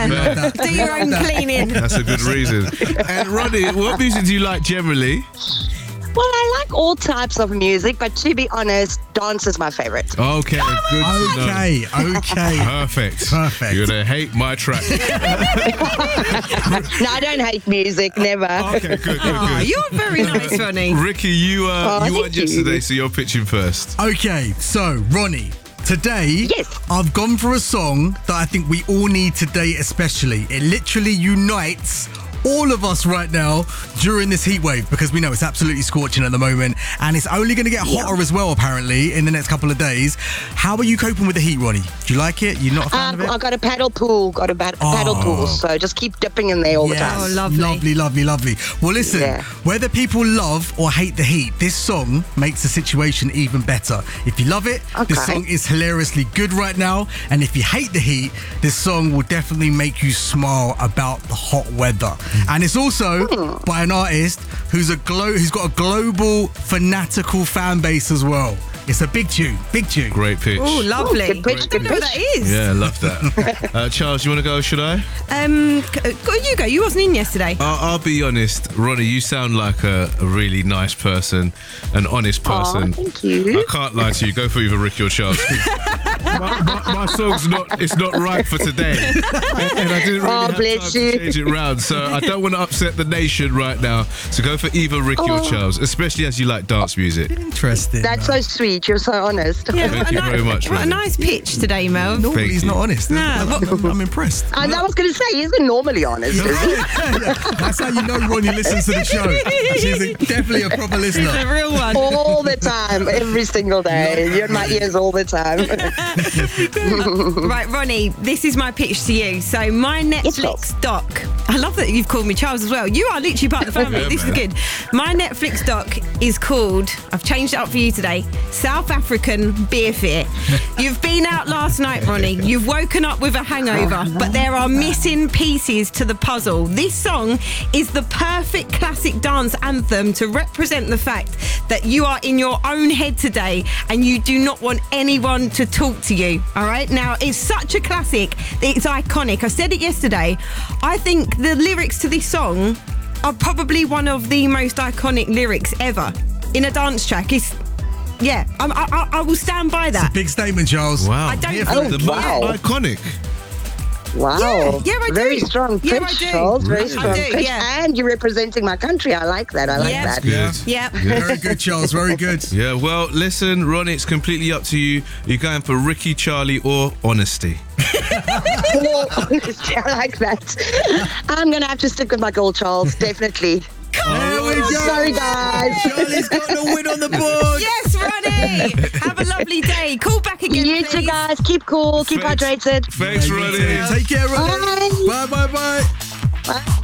Yeah. Do your own cleaning. That's a good reason. And Ronnie, what music do you like generally? Well, I like all types of music, but to be honest, dance is my favorite. Okay, good to know. Okay. Perfect. You're going to hate my track. No, I don't hate music, never. Okay, good. You're very nice, Ronnie. Ricky, you won thank you. yesterday, so you're pitching first. Okay, so Ronnie, today I've gone for a song that I think we all need today especially. It literally unites all of us right now during this heat wave because we know it's absolutely scorching at the moment and it's only going to get hotter as well apparently in the next couple of days. How are you coping with the heat, Ronnie? Do you like it? You're not a fan of it? I've got a paddle pool, paddle pool, so just keep dipping in there all the time. Oh, lovely. Lovely. Well, listen, whether people love or hate the heat, this song makes the situation even better. If you love it, this song is hilariously good right now, and if you hate the heat, this song will definitely make you smile about the hot weather. And it's also by an artist who's got a global fanatical fan base as well. It's a big tune. Great pitch. Oh, lovely. Good pitch, good I don't know what that is. Yeah, I love that. Charles, you want to go or should I? You go. You wasn't in yesterday. I'll be honest, Ronnie, you sound like a really nice person, an honest person. Thank you. I can't lie to you. Go for either Ricky or Charles. my song's not right for today. And I didn't really have time to change it round. So I don't want to upset the nation right now. So go for either Ricky or Charles, especially as you like dance music. Interesting. That's so sweet. You're so honest. Yeah, Thank you very much, What a Ronnie. nice pitch today, Mel. Normally he's not honest. No, I'm impressed. And I was going to say, he isn't normally honest, is he? That's how you know Ronnie listens to the show. She's definitely a proper listener. He's a real one. All the time, every single day. You're in my ears all the time. Right, Ronnie, this is my pitch to you. So my Netflix doc, I love that you've called me Charles as well. You are literally part of the family. This is good. My Netflix doc is called, I've changed it up for you today, South African Beer Fear. You've been out last night, Ronnie. You've woken up with a hangover, but there are missing pieces to the puzzle. This song is the perfect classic dance anthem to represent the fact that you are in your own head today and you do not want anyone to talk to you. All right? Now, it's such a classic. It's iconic. I said it yesterday. I think the lyrics to this song are probably one of the most iconic lyrics ever in a dance track. I will stand by that. It's a big statement, Charles. Wow. I don't Iconic. Wow. Yeah, I do. Very strong pitch, Yeah, I do. Charles. Very strong I do, pitch. yeah. And you're representing my country. I like that. I like that. Good. Yeah. Very good, Charles. Very good. Yeah, well, listen, Ronnie, it's completely up to you. You're going for Ricky, Charlie, or honesty? I like that. I'm going to have to stick with my girl, Charles. Definitely. There we go. Sorry, guys. Charlie's got the win on the board. Yes, Ronnie. Have a lovely day. Call back again, You please. two guys, keep cool, keep hydrated. Thanks, Ronnie. Take care, Ronnie. Bye. Bye. Bye.